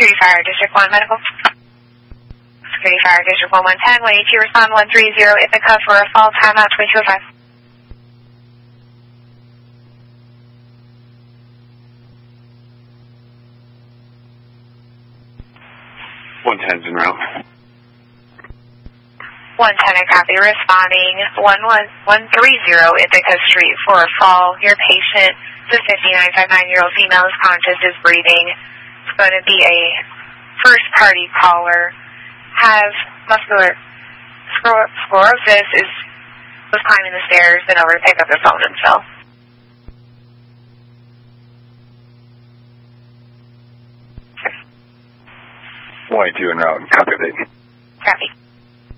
Security Fire District 1 Medical. Security Fire District 1110, 182, respond 130, Ithaca for a fall, timeout 2205. 110's en route. 110, I copy. Responding 130 Ithaca Street for a fall. Your patient, the 5959-year-old female, is conscious, is breathing. It's going to be a first-party caller. Has muscular sclerosis, was climbing the stairs, been over to pick up the phone and fell. White 2 en route. Copy that. Copy.